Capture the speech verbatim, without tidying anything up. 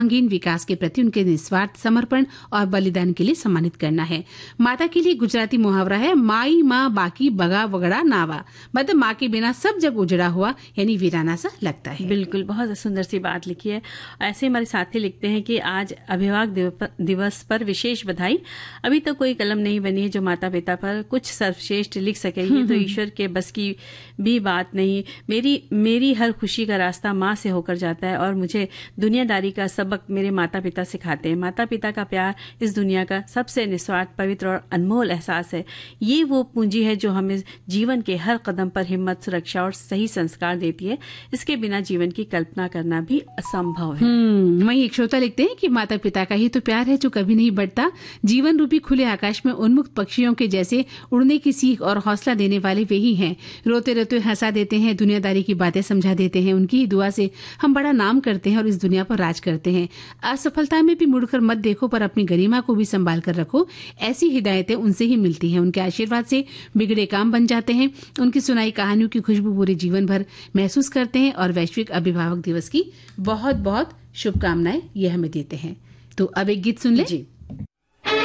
सर्वांगीण विकास के प्रति उनके निस्वार्थ समर्पण और बलिदान के लिए सम्मानित करना है। माता के लिए गुजराती मुहावरा है, माई माँ बाकी बगा वगड़ा नावा, मतलब माँ के बिना सब जग उजड़ा हुआ, यानी वीराना सा लगता है। बिल्कुल, बहुत सुंदर सी बात लिखी है। ऐसे हमारे साथी लिखते हैं कि आज अभिभावक दिवस पर विशेष बधाई। अभी तो कोई कलम नहीं बनी है जो माता पिता पर कुछ सर्वश्रेष्ठ लिख सके, ये तो ईश्वर के बस की भी बात नहीं। मेरी मेरी हर खुशी का रास्ता माँ से होकर जाता है और मुझे दुनियादारी का सबक मेरे माता पिता सिखाते हैं। माता पिता का प्यार इस दुनिया का सबसे निस्वार्थ, पवित्र और अनमोल एहसास है। ये वो पूंजी है जो हमें जीवन के हर कदम पर हिम्मत, सुरक्षा और सही संस्कार देती है। इसके बिना जीवन की कल्पना करना भी असंभव है। वहीं एक श्रोता लिखते हैं कि माता पिता का ही तो प्यार है जो कभी नहीं बढ़ता। जीवन रूपी खुले आकाश में उन्मुक्त पक्षियों के जैसे उड़ने की सीख और हौसला देने वाले वे ही हैं। रोते रोते हंसा देते हैं, दुनियादारी की बातें समझा देते हैं। उनकी ही दुआ से हम बड़ा नाम करते हैं और इस दुनिया पर राज करते हैं। असफलता में भी मुड़कर मत देखो, पर अपनी गरिमा को भी संभाल कर रखो। ऐसी हिदायतें उनसे ही मिलती हैं। उनके आशीर्वाद से बिगड़े काम बन जाते हैं। उनकी सुनाई कहानियों की खुशबू पूरे जीवन भर महसूस करते हैं और वैश्विक अभिभावक दिवस की बहुत बहुत शुभकामनाएं ये हमें देते हैं। तो अब एक गीत सुन ले। जी।